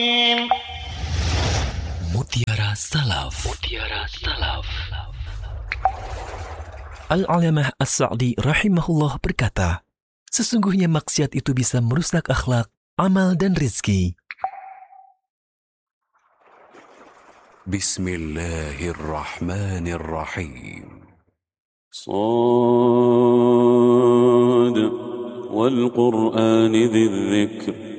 Mutiara Salaf. Al-Alamah As-Sa'di rahimahullah berkata, sesungguhnya maksiat itu bisa merusak akhlak, amal dan rizki. Bismillahirrahmanirrahim. Shad wal Qur'an dzikr